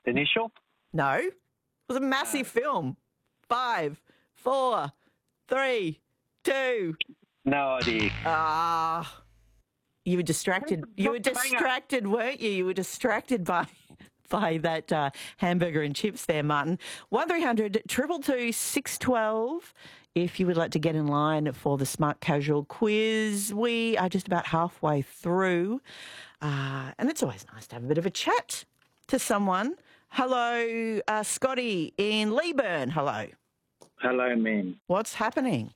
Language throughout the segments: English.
Initial? No. It was a massive film. 5, 4, 3, 2. No idea. You were distracted. You were distracted, weren't you? You were distracted by that hamburger and chips there, Martin. 1300 222 612 if you would like to get in line for the Smart Casual quiz. We are just about halfway through, and it's always nice to have a bit of a chat to someone. Hello, Scotty in Leeburn. Hello. Hello, man. What's happening?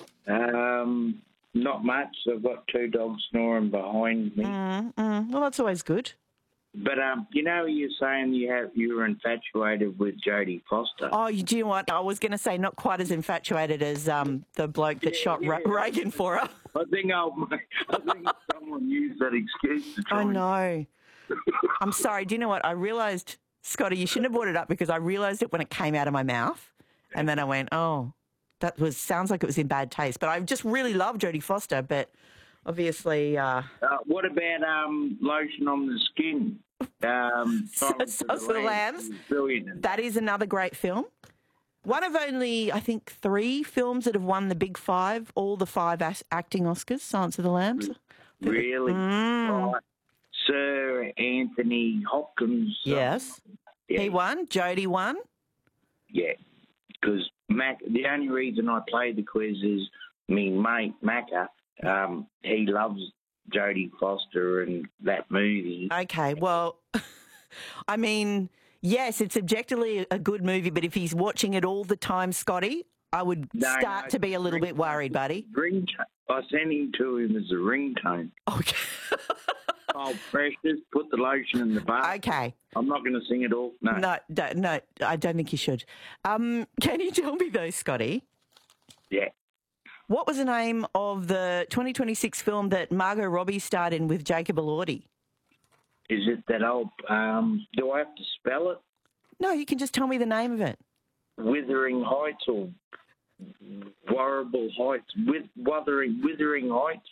Not much. I've got 2 dogs snoring behind me. Well, that's always good. But you're saying you were infatuated with Jodie Foster. Oh, do you know what? I was going to say not quite as infatuated as the bloke that shot Reagan for her. I think someone used that excuse to try. I know. I'm sorry. Do you know what? I realised, Scotty, you shouldn't have brought it up because I realised it when it came out of my mouth, and then I went, oh, sounds like it was in bad taste. But I just really love Jodie Foster, but obviously... what about lotion on the skin? Sauce of the Lambs. Brilliant. That is another great film. One of only, I think, 3 films that have won the Big 5, all the 5 acting Oscars, Silence of the Lambs. Really? Right. Sir Anthony Hopkins. Yes. Yeah. He won. Jodie won. Yeah. Because the only reason I played the quiz is me mate, Macca, he loves Jodie Foster and that movie. Okay, well, I mean, yes, it's objectively a good movie, but if he's watching it all the time, Scotty, I would start to be a little bit worried, buddy. I sent him to him as a ringtone. Okay. Oh, precious, put the lotion in the bath. Okay. I'm not going to sing it all. No, I don't think you should. Can you tell me though, Scotty? Yeah. What was the name of the 2026 film that Margot Robbie starred in with Jacob Elordi? Is it that old... do I have to spell it? No, you can just tell me the name of it. Withering Heights or Warrable Heights? Withering Heights?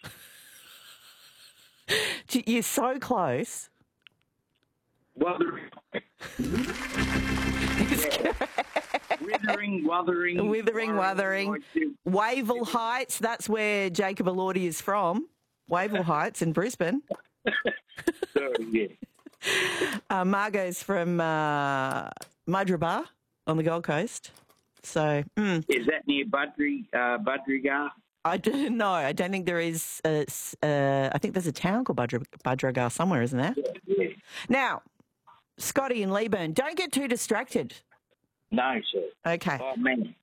You're so close. Wuthering. Wuthering. Wavell Heights, that's where Jacob Elordi is from. Wavell Heights in Brisbane. Sorry, yeah. Margot's from Mudgeeraba on the Gold Coast. So, Is that near Budgerigar? I don't know. I don't think there is. I think there's a town called Budgerigar somewhere, isn't there? Yeah. Now, Scotty in Leeburn, don't get too distracted. No, sir. Okay. Oh, man.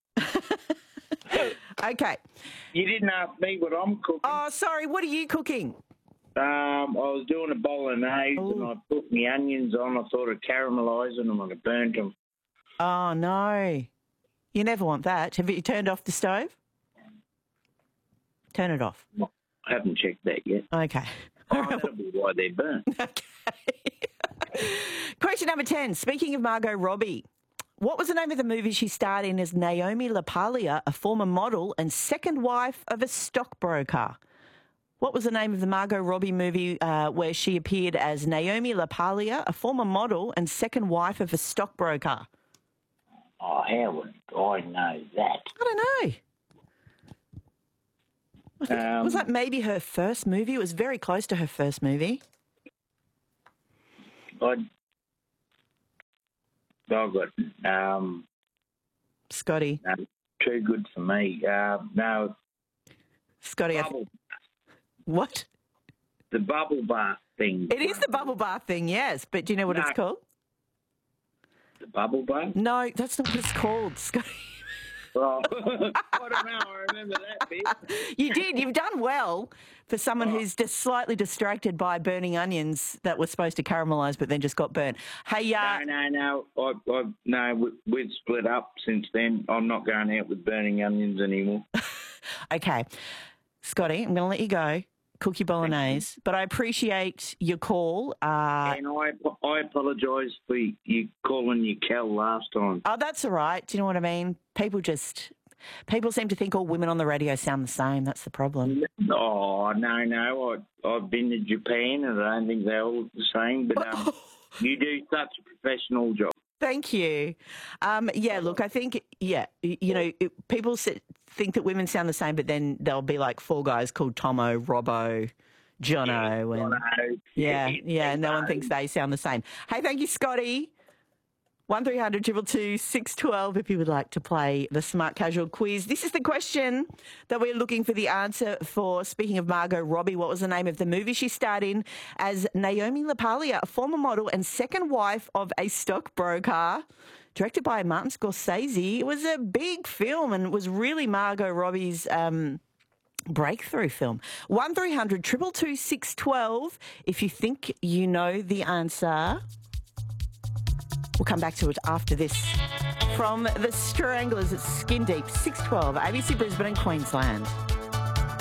Okay. You didn't ask me what I'm cooking. Oh, sorry. What are you cooking? I was doing a bolognese and I put my onions on. I thought of caramelising them and I burnt them. Oh, no. You never want that. Have you turned off the stove? Turn it off. I haven't checked that yet. Okay. Oh, that'll be why they're burnt. Okay. Question number 10. Speaking of Margot Robbie, what was the name of the movie she starred in as Naomi LaPaglia, a former model and second wife of a stockbroker? What was the name of the Margot Robbie movie where she appeared as Naomi LaPaglia, a former model and second wife of a stockbroker? Oh, how would I know that? I don't know. Was that maybe her first movie? It was very close to her first movie. Scotty. No, too good for me. No. Scotty. What? The bubble bath thing. It is the bubble bath thing, yes. But do you know what it's called? The bubble bath? No, that's not what it's called, Scotty. Oh, I don't know. I remember that bit. You did. You've done well for someone who's just slightly distracted by burning onions that were supposed to caramelise but then just got burnt. Hey, No. We've split up since then. I'm not going out with burning onions anymore. Okay. Scotty, I'm going to let you go. Cook your bolognese. But I appreciate your call. And I apologise for you calling you Cal last time. Oh, that's all right. Do you know what I mean? People seem to think all women on the radio sound the same. That's the problem. Oh, no. I've been to Japan and I don't think they're all the same. But you do such a professional job. Thank you. Yeah, look, I think, people think that women sound the same, but then there'll be like four guys called Tomo, Robbo, Jono, and no one thinks they sound the same. Hey, thank you, Scotty. 1300 222 612 if you would like to play the Smart Casual quiz. This is the question that we're looking for the answer for. Speaking of Margot Robbie, what was the name of the movie she starred in as Naomi LaPaglia, a former model and second wife of a stockbroker? Directed by Martin Scorsese. It was a big film and it was really Margot Robbie's breakthrough film. 1300 222 612 if you think you know the answer. We'll come back to it after this. From the Stranglers, it's Skin Deep, 612, ABC Brisbane and Queensland.